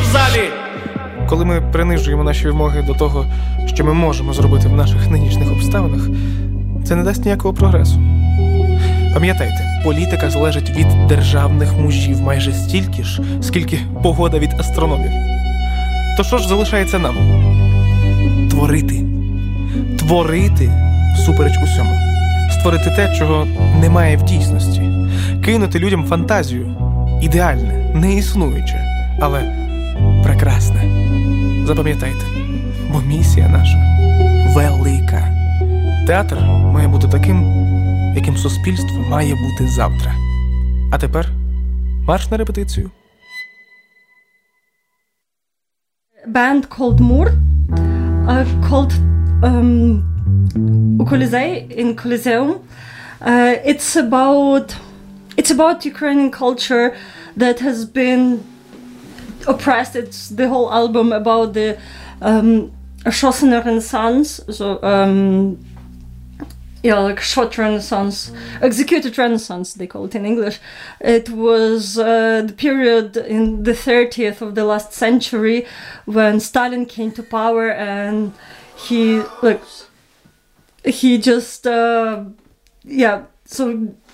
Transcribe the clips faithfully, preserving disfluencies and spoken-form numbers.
в залі. Коли ми принижуємо наші вимоги до того, що ми можемо зробити в наших нинішніх обставинах, це не дасть ніякого прогресу. Пам'ятайте, політика залежить від державних мужів майже стільки ж, скільки погода від астрономів. То що ж залишається нам? Творити. Творити всупереч усьому. Створити те, чого немає в дійсності. Кинути людям фантазію. Ідеальне, неіснуюче, але прекрасне. Запам'ятайте, бо місія наша велика. Театр має бути таким, яким суспільство має бути завтра. А тепер марш на репетицію. Band called Mur, uh, called um, Colisei in Coliseum. Uh, it's about it's about Ukrainian culture that has been oppressed. It's the whole album about the um, erschossene Renaissance, so um, yeah, like shot Renaissance, executed Renaissance, they call it in English. It was uh, the period in the thirtieth of the last century when Stalin came to power, and he like he just uh, yeah, so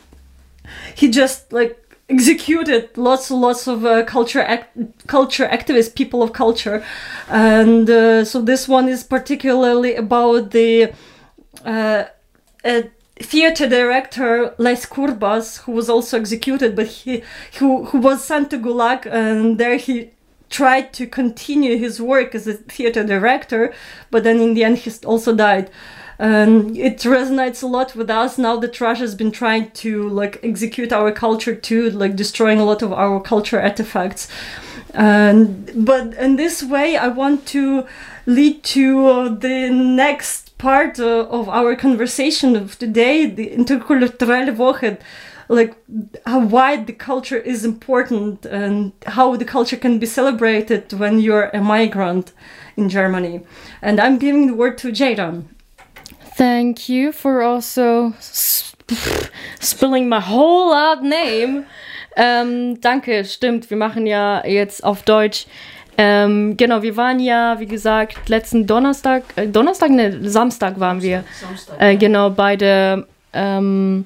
he just like executed lots and lots of uh, culture act- culture activists, people of culture, and uh, so this one is particularly about the uh, a theater director Les Kurbas, who was also executed, but he who who was sent to Gulag, and there he tried to continue his work as a theater director, but then in the end he also died. And it resonates a lot with us now that Russia has been trying to like execute our culture too, like destroying a lot of our culture artifacts. And but in this way, I want to lead to uh, the next part uh, of our conversation of today, the Interkulturelle Woche, like how why the culture is important and how the culture can be celebrated when you're a migrant in Germany. And I'm giving the word to Jaydan. Thank you for also sp- spilling my whole last name. Ähm, danke, stimmt, wir machen ja jetzt auf Deutsch. Ähm, genau, wir waren ja, wie gesagt, letzten Donnerstag, äh, Donnerstag, ne, Samstag waren wir, äh, genau, bei der, ähm,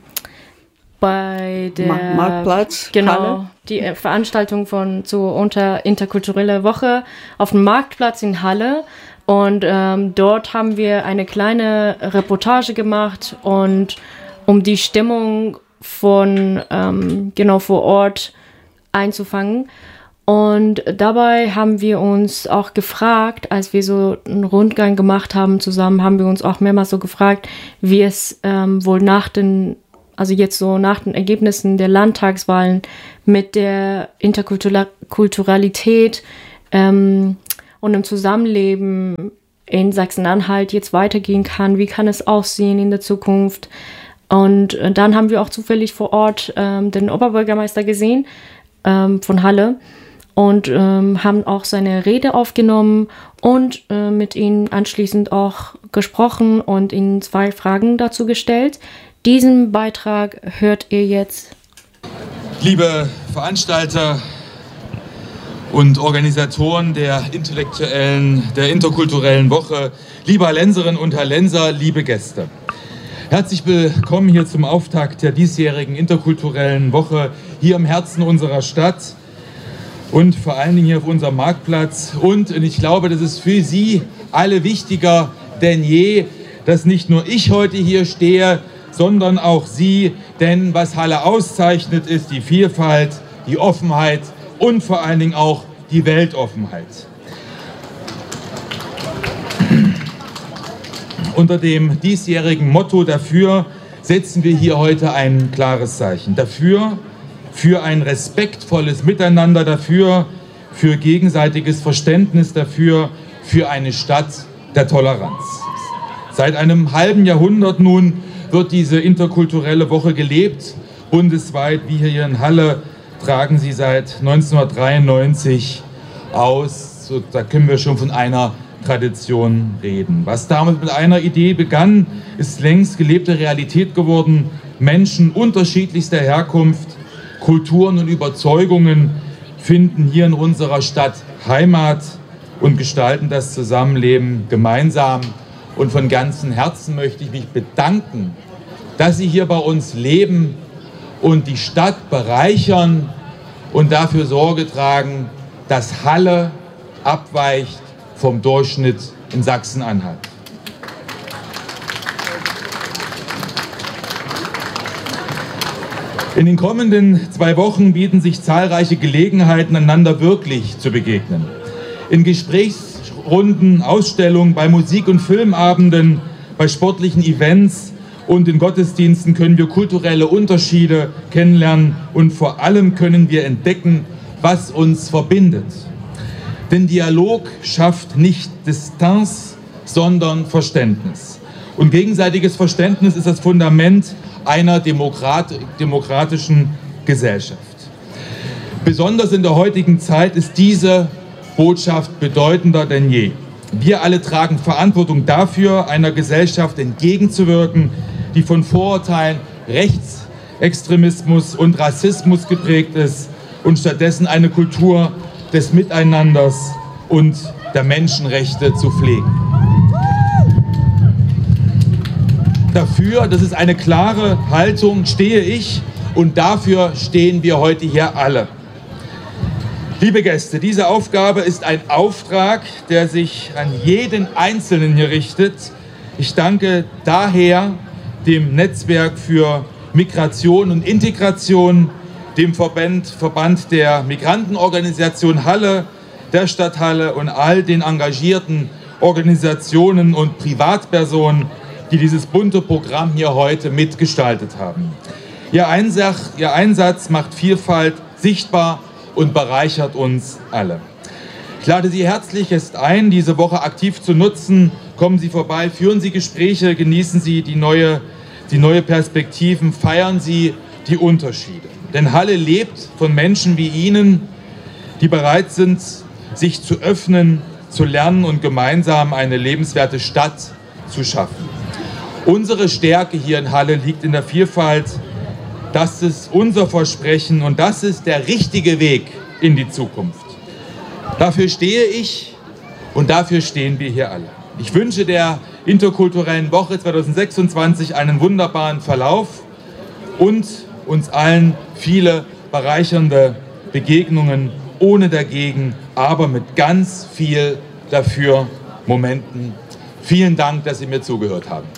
bei der Ma- Marktplatz, genau, Halle. die äh, Veranstaltung von zur unter interkulturelle Woche auf dem Marktplatz in Halle. Und ähm, dort haben wir eine kleine Reportage gemacht und um die Stimmung von ähm, genau vor Ort einzufangen. Und dabei haben wir uns auch gefragt, als wir so einen Rundgang gemacht haben zusammen, haben wir uns auch mehrmals so gefragt, wie es ähm, wohl nach den, also jetzt so nach den Ergebnissen der Landtagswahlen mit der Interkulturalität ähm, und im Zusammenleben in Sachsen-Anhalt jetzt weitergehen kann, wie kann es aussehen in der Zukunft. Und äh, dann haben wir auch zufällig vor Ort ähm, den Oberbürgermeister gesehen ähm, von Halle und ähm, haben auch seine Rede aufgenommen und äh, mit ihm anschließend auch gesprochen und ihm zwei Fragen dazu gestellt. Diesen Beitrag hört ihr jetzt. Liebe Veranstalter und Organisatoren der intellektuellen, der interkulturellen Woche, liebe Hallenserinnen und Hallenser, liebe Gäste. Herzlich willkommen hier zum Auftakt der diesjährigen interkulturellen Woche hier im Herzen unserer Stadt und vor allen Dingen hier auf unserem Marktplatz. Und ich glaube, das ist für Sie alle wichtiger denn je, dass nicht nur ich heute hier stehe, sondern auch Sie, denn was Halle auszeichnet, ist die Vielfalt, die Offenheit und vor allen Dingen auch die Weltoffenheit. Unter dem diesjährigen Motto dafür setzen wir hier heute ein klares Zeichen. Dafür, für ein respektvolles Miteinander, dafür, für gegenseitiges Verständnis, dafür, für eine Stadt der Toleranz. Seit einem halben Jahrhundert nun wird diese interkulturelle Woche gelebt. Bundesweit, wie hier in Halle, tragen sie seit neunzehnhundertdreiundneunzig aus. So, da können wir schon von einer Tradition reden. Was damals mit einer Idee begann, ist längst gelebte Realität geworden. Menschen unterschiedlichster Herkunft, Kulturen und Überzeugungen finden hier in unserer Stadt Heimat und gestalten das Zusammenleben gemeinsam. Und von ganzem Herzen möchte ich mich bedanken, dass Sie hier bei uns leben und die Stadt bereichern und dafür Sorge tragen, dass Halle abweicht vom Durchschnitt in Sachsen-Anhalt. In den kommenden zwei Wochen bieten sich zahlreiche Gelegenheiten, einander wirklich zu begegnen. In Gesprächsrunden, Ausstellungen, bei Musik- und Filmabenden, bei sportlichen Events und in Gottesdiensten können wir kulturelle Unterschiede kennenlernen und vor allem können wir entdecken, was uns verbindet. Denn Dialog schafft nicht Distanz, sondern Verständnis. Und gegenseitiges Verständnis ist das Fundament einer Demokrat- demokratischen Gesellschaft. Besonders in der heutigen Zeit ist diese Botschaft bedeutender denn je. Wir alle tragen Verantwortung dafür, einer Gesellschaft entgegenzuwirken, die von Vorurteilen, Rechtsextremismus und Rassismus geprägt ist und stattdessen eine Kultur des Miteinanders und der Menschenrechte zu pflegen. Dafür, das ist eine klare Haltung, stehe ich und dafür stehen wir heute hier alle. Liebe Gäste, diese Aufgabe ist ein Auftrag, der sich an jeden Einzelnen hier richtet. Ich danke daher dem Netzwerk für Migration und Integration, dem Verband, Verband der Migrantenorganisation Halle, der Stadt Halle und all den engagierten Organisationen und Privatpersonen, die dieses bunte Programm hier heute mitgestaltet haben. Ihr Einsatz, ihr Einsatz macht Vielfalt sichtbar und bereichert uns alle. Ich lade Sie herzlich ein, diese Woche aktiv zu nutzen. Kommen Sie vorbei, führen Sie Gespräche, genießen Sie die neue, die neue Perspektiven, feiern Sie die Unterschiede. Denn Halle lebt von Menschen wie Ihnen, die bereit sind, sich zu öffnen, zu lernen und gemeinsam eine lebenswerte Stadt zu schaffen. Unsere Stärke hier in Halle liegt in der Vielfalt. Das ist unser Versprechen und das ist der richtige Weg in die Zukunft. Dafür stehe ich und dafür stehen wir hier alle. Ich wünsche der interkulturellen Woche zweitausendsechsundzwanzig einen wunderbaren Verlauf und uns allen viele bereichernde Begegnungen ohne dagegen, aber mit ganz viel dafür Momenten. Vielen Dank, dass Sie mir zugehört haben.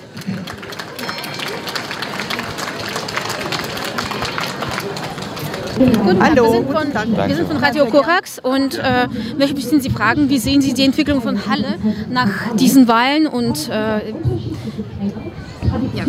Guten Tag, Hallo. wir sind von, wir sind von Radio Korax und äh, möchte ich Sie fragen, wie sehen Sie die Entwicklung von Halle nach diesen Wahlen und äh, ja.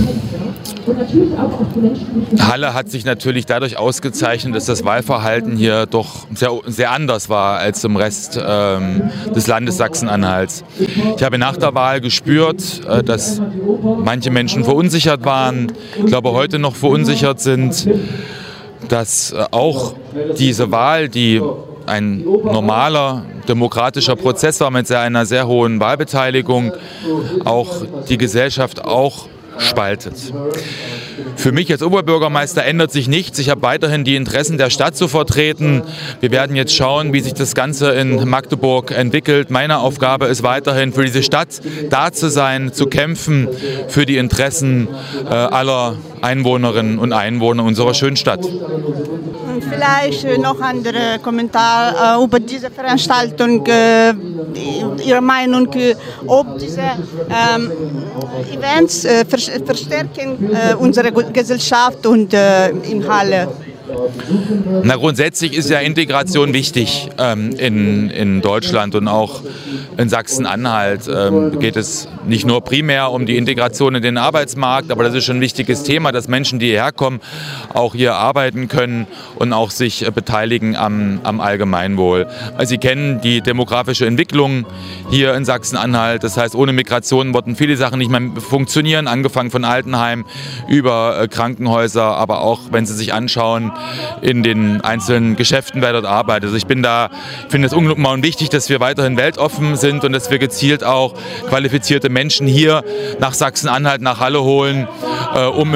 Halle hat sich natürlich dadurch ausgezeichnet, dass das Wahlverhalten hier doch sehr, sehr anders war als im Rest ähm, des Landes Sachsen-Anhalts. Ich habe nach der Wahl gespürt, äh, dass manche Menschen verunsichert waren, ich glaube heute noch verunsichert sind, dass äh, auch diese Wahl, die ein normaler demokratischer Prozess war mit sehr, einer sehr hohen Wahlbeteiligung, auch die Gesellschaft auch spaltet. Für mich als Oberbürgermeister ändert sich nichts. Ich habe weiterhin die Interessen der Stadt zu vertreten. Wir werden jetzt schauen, wie sich das Ganze in Magdeburg entwickelt. Meine Aufgabe ist weiterhin, für diese Stadt da zu sein, zu kämpfen für die Interessen äh, aller Einwohnerinnen und Einwohner unserer schönen Stadt. Und vielleicht äh, noch andere Kommentare äh, über diese Veranstaltung, äh, Ihre Meinung, äh, ob diese ähm, Events äh, verstärken äh, unsere Gesellschaft und äh, in Halle. Na, grundsätzlich ist ja Integration wichtig ähm, in, in Deutschland und auch in Sachsen-Anhalt ähm, geht es nicht nur primär um die Integration in den Arbeitsmarkt, aber das ist schon ein wichtiges Thema, dass Menschen, die hierher kommen, auch hier arbeiten können und auch sich äh, beteiligen am, am Allgemeinwohl. Also Sie kennen die demografische Entwicklung hier in Sachsen-Anhalt, das heißt, ohne Migration würden viele Sachen nicht mehr funktionieren, angefangen von Altenheim über äh, Krankenhäuser, aber auch, wenn Sie sich anschauen, in den einzelnen Geschäften, wer dort arbeitet. Also ich bin da, finde es unglaublich wichtig, dass wir weiterhin weltoffen sind und dass wir gezielt auch qualifizierte Menschen hier nach Sachsen-Anhalt, nach Halle holen, äh, um im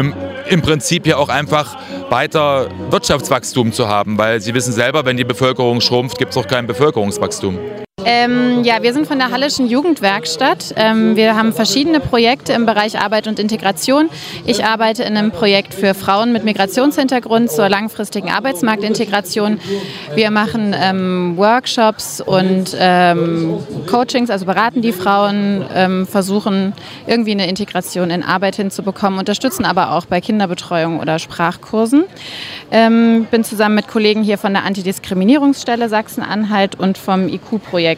im Prinzip ja auch einfach weiter Wirtschaftswachstum zu haben, weil Sie wissen selber, wenn die Bevölkerung schrumpft, gibt es auch kein Bevölkerungswachstum. Ähm, ja, wir sind von der Hallischen Jugendwerkstatt. Ähm, wir haben verschiedene Projekte im Bereich Arbeit und Integration. Ich arbeite in einem Projekt für Frauen mit Migrationshintergrund zur langfristigen Arbeitsmarktintegration. Wir machen ähm, Workshops und ähm, Coachings, also beraten die Frauen, ähm, versuchen irgendwie eine Integration in Arbeit hinzubekommen, unterstützen aber auch bei Kinderbetreuung oder Sprachkursen. Ähm, bin zusammen mit Kollegen hier von der Antidiskriminierungsstelle Sachsen-Anhalt und vom I Q-Projekt.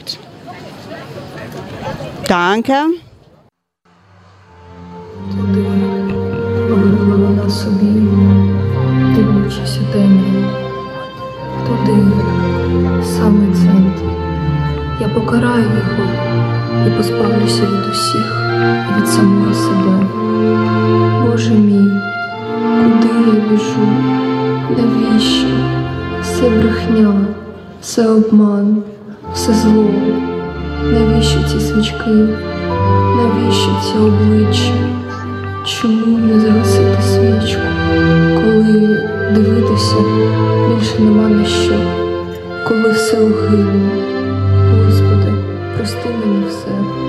Danke. Говорила вона собі, дивлячись у темряву. Туди, саме центр. Я покараю його і позбавлюся від усіх, і від самого себе. Боже мій, куди я біжу? Навіщо? Все брехня, все обман, все зло. Навіщо ці свічки? Навіщо ці обличчя? Чому не загасити свічку, коли дивитися більше нема на що, коли все огидно? Господи, прости мені все.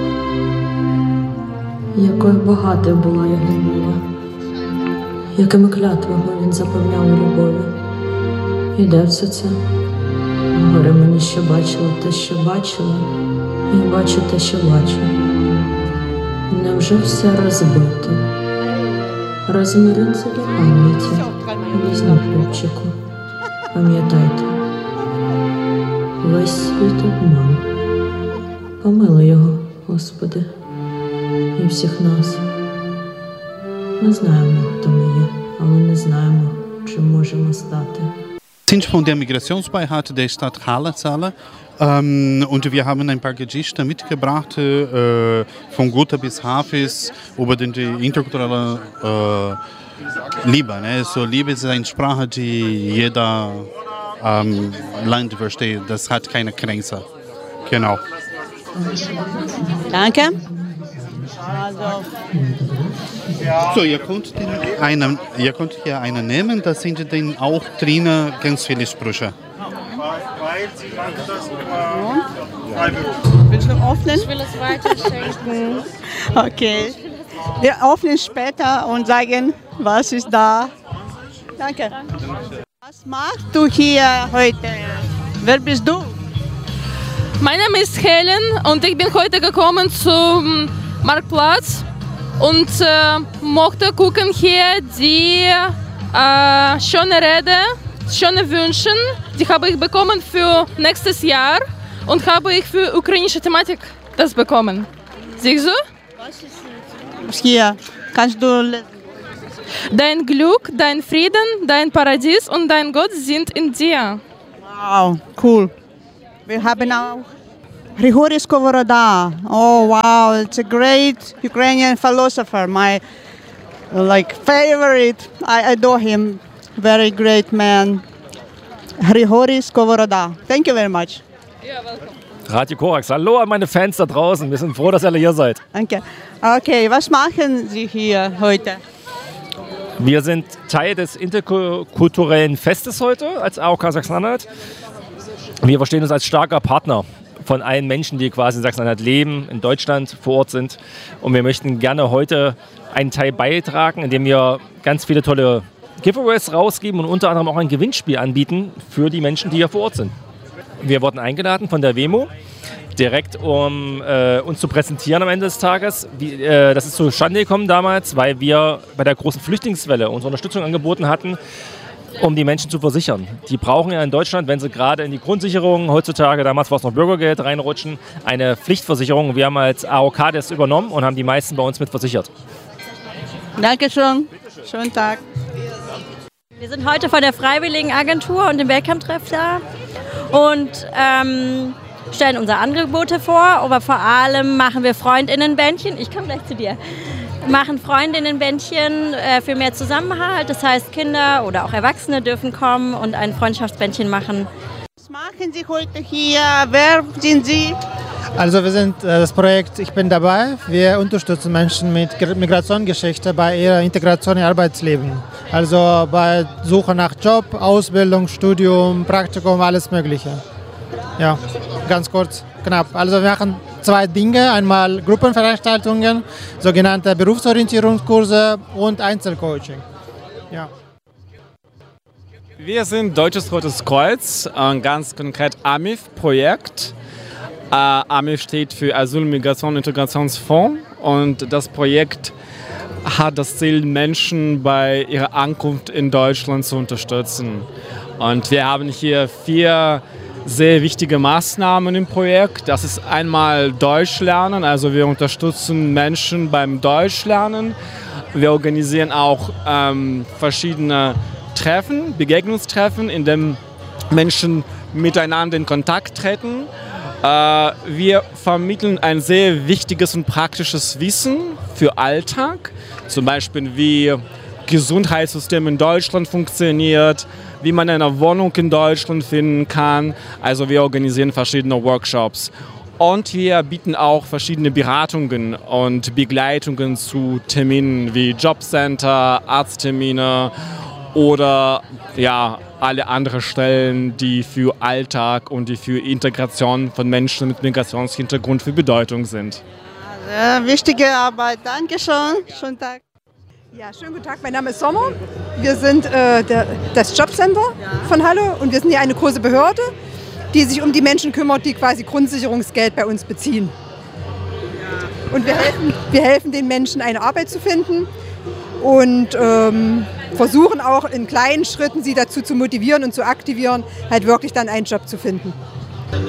Якою багатою була його мова, якими клятвами він запевняв у любові. І де все це? Говори мені, що бачила те, що бачила, і бачу те, що бачу. Невже все розбито? Розміри це для пам'яті, візьми, хлопчику. Пам'ятайте, весь світ обман. Помилуй його, Господи, і всіх нас. Ми знаємо, хто ми є, але не знаємо, чи можемо стати. Wir sind von der Migrationsbeirat der Stadt Halle ähm, und wir haben ein paar Gedichte mitgebracht, äh, von Goethe bis Hafiz, über die, die interkulturelle äh, Liebe. Ne? So, Liebe ist eine Sprache, die jeder ähm, Land versteht. Das hat keine Grenze. Genau. Danke. Also. So, ihr könnt, einen, ihr könnt hier einen nehmen, da sind dann auch drin ganz viele Sprüche. Willst du öffnen? Ich will es weiterschenken. Okay. Wir öffnen später und sagen, was ist da. Danke. Was machst du hier heute? Wer bist du? Mein Name ist Helen und ich bin heute gekommen zum Marktplatz und äh, möchte gucken hier die äh, schöne Rede, schöne Wünsche, die habe ich bekommen für nächstes Jahr und habe ich für ukrainische Thematik das bekommen. Siehst du? Was ist hier? Kannst du lesen? Dein Glück, dein Frieden, dein Paradies und dein Gott sind in dir. Wow, cool. Wir haben auch Grigory Skovoroda. Oh wow, it's a great Ukrainian philosopher. My like favorite. I adore him. Very great man. Grigory Skovoroda. Thank you very much. You're welcome. Radio Korax, hallo an meine Fans da draußen. Wir sind froh, dass ihr alle hier seid. Danke. Okay, was machen Sie hier heute? Wir sind Teil des interkulturellen Festes heute als A O K Sachsen-Anhalt. Wir verstehen uns als starker Partner von allen Menschen, die quasi in Sachsen-Anhalt leben, in Deutschland vor Ort sind. Und wir möchten gerne heute einen Teil beitragen, indem wir ganz viele tolle Giveaways rausgeben und unter anderem auch ein Gewinnspiel anbieten für die Menschen, die hier vor Ort sind. Wir wurden eingeladen von der WEMO, direkt um äh, uns zu präsentieren am Ende des Tages. Wie, äh, das ist zustande gekommen damals, weil wir bei der großen Flüchtlingswelle unsere Unterstützung angeboten hatten, um die Menschen zu versichern. Die brauchen ja in Deutschland, wenn sie gerade in die Grundsicherung, heutzutage, damals war es noch Bürgergeld, reinrutschen, eine Pflichtversicherung. Wir haben als A O K das übernommen und haben die meisten bei uns mit versichert. Dankeschön. Schönen Tag. Wir sind heute von der Freiwilligenagentur und dem Welcome-Treff da und ähm, stellen unsere Angebote vor, aber vor allem machen wir Freundinnenbändchen. Ich komme gleich zu dir. Machen Freundinnenbändchen äh, für mehr Zusammenhalt. Das heißt, Kinder oder auch Erwachsene dürfen kommen und ein Freundschaftsbändchen machen. Was machen Sie heute hier? Wer sind Sie? Also wir sind äh, das Projekt Ich bin dabei. Wir unterstützen Menschen mit Migrationsgeschichte bei ihrer Integration in Arbeitsleben. Also bei Suche nach Job, Ausbildung, Studium, Praktikum, alles Mögliche. Ja, ganz kurz, knapp. Also wir machen zwei Dinge. Einmal Gruppenveranstaltungen, sogenannte Berufsorientierungskurse und Einzelcoaching. Ja. Wir sind Deutsches Rotes Kreuz, ein ganz konkret A M I F-Projekt. Äh, A M I F steht für Asyl, Migration und Integrationsfonds und das Projekt hat das Ziel, Menschen bei ihrer Ankunft in Deutschland zu unterstützen. Und wir haben hier vier sehr wichtige Maßnahmen im Projekt. Das ist einmal Deutsch lernen, also wir unterstützen Menschen beim Deutschlernen. Wir organisieren auch ähm, verschiedene Treffen, Begegnungstreffen, in denen Menschen miteinander in Kontakt treten. Wir vermitteln ein sehr wichtiges und praktisches Wissen für Alltag, zum Beispiel wie Gesundheitssystem in Deutschland funktioniert, wie man eine Wohnung in Deutschland finden kann. Also wir organisieren verschiedene Workshops. Und wir bieten auch verschiedene Beratungen und Begleitungen zu Terminen wie Jobcenter, Arzttermine oder ja, alle anderen Stellen, die für Alltag und die für Integration von Menschen mit Migrationshintergrund für Bedeutung sind. Also, wichtige Arbeit, danke schön. Schönen Tag. Ja, schönen guten Tag, mein Name ist Sommer. Wir sind äh, der, das Jobcenter von Halle und wir sind hier eine große Behörde, die sich um die Menschen kümmert, die quasi Grundsicherungsgeld bei uns beziehen. Und wir helfen, wir helfen den Menschen, eine Arbeit zu finden und ähm, versuchen auch in kleinen Schritten sie dazu zu motivieren und zu aktivieren, halt wirklich dann einen Job zu finden.